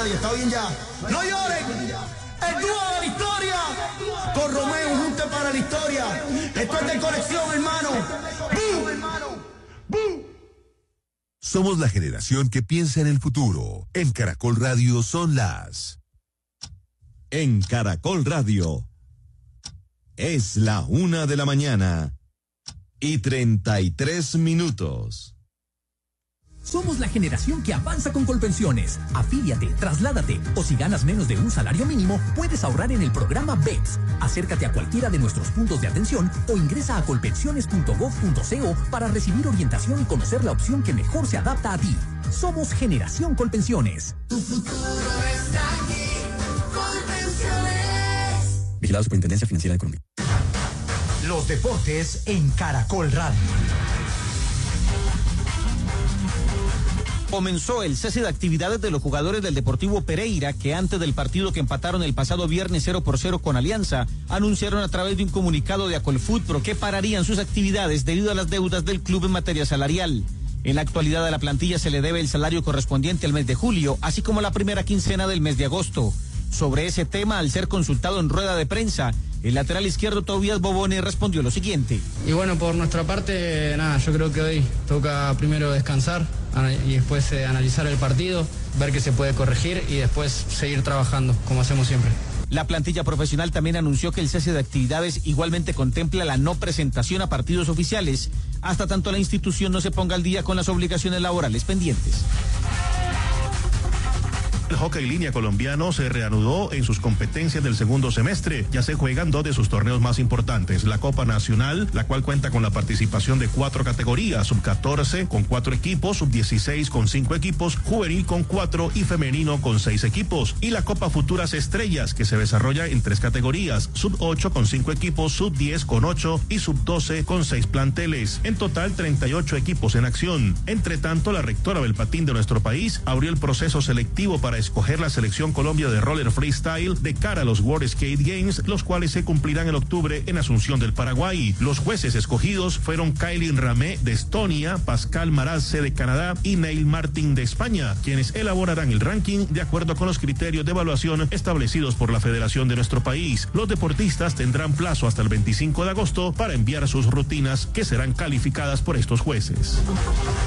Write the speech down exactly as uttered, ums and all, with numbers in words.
nadie, está bien ya. ¡No lloren! ¡El dúo de la historia! Con Romeo, un junte para la historia. Esto es de colección, hermano. ¡Bum! ¡Bum! Somos la generación que piensa en el futuro. En Caracol Radio son las... En Caracol Radio es la una de la mañana y treinta y tres minutos. Somos la generación que avanza con Colpensiones. Afíliate, trasládate o si ganas menos de un salario mínimo, puedes ahorrar en el programa B E P S. Acércate a cualquiera de nuestros puntos de atención o ingresa a colpensiones punto gob punto co para recibir orientación y conocer la opción que mejor se adapta a ti. Somos Generación Colpensiones. Tu futuro está aquí. Colpensiones. Vigilado Superintendencia Financiera de Colombia. Los deportes en Caracol Radio. Comenzó el cese de actividades de los jugadores del Deportivo Pereira que antes del partido que empataron el pasado viernes cero por cero con Alianza, anunciaron a través de un comunicado de Acolfutpro que pararían sus actividades debido a las deudas del club en materia salarial. En la actualidad a la plantilla se le debe el salario correspondiente al mes de julio, así como la primera quincena del mes de agosto. Sobre ese tema, al ser consultado en rueda de prensa, el lateral izquierdo Tobías Bobone respondió lo siguiente. Y bueno, por nuestra parte, nada, yo creo que hoy toca primero descansar y después eh, analizar el partido, ver qué se puede corregir y después seguir trabajando, como hacemos siempre. La plantilla profesional también anunció que el cese de actividades igualmente contempla la no presentación a partidos oficiales, hasta tanto la institución no se ponga al día con las obligaciones laborales pendientes. El hockey línea colombiano se reanudó en sus competencias del segundo semestre. Ya se juegan dos de sus torneos más importantes. La Copa Nacional, la cual cuenta con la participación de cuatro categorías, sub catorce con cuatro equipos, sub dieciséis con cinco equipos, juvenil con cuatro y femenino con seis equipos. Y la Copa Futuras Estrellas, que se desarrolla en tres categorías, sub ocho con cinco equipos, sub diez con ocho y sub doce con seis planteles. En total, treinta y ocho equipos en acción. Entre tanto, la rectora del patín de nuestro país abrió el proceso selectivo para escoger la selección Colombia de roller freestyle de cara a los World Skate Games, los cuales se cumplirán en octubre en Asunción del Paraguay. Los jueces escogidos fueron Kailin Ramé de Estonia, Pascal Marazze de Canadá y Neil Martin de España, quienes elaborarán el ranking de acuerdo con los criterios de evaluación establecidos por la federación de nuestro país. Los deportistas tendrán plazo hasta el veinticinco de agosto para enviar sus rutinas que serán calificadas por estos jueces.